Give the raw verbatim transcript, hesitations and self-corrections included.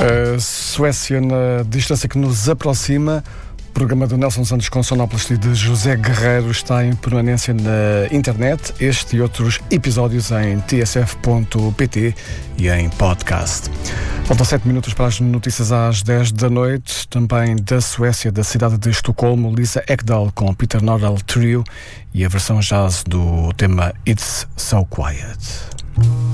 A Suécia na distância que nos aproxima. O programa do Nelson Santos com sonoplastia de José Guerreiro está em permanência na internet. Este e outros episódios em t s f ponto p t e em podcast. Faltam sete minutos para as notícias às dez da noite. Também da Suécia, da cidade de Estocolmo, Lisa Ekdahl com Peter Nordal Trio e a versão jazz do tema It's So Quiet.